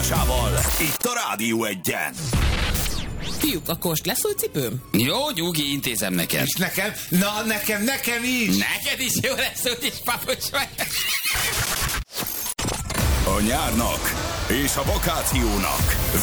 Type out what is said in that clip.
párosításával. Itt a Rádió Egyen. Fiúk, akkor most lesz új cipőm? Jó, nyugi, intézem neked. És nekem? Na, nekem is. Neked is jó lesz, úgyis papucs vagy. A nyárnak és a vakációnak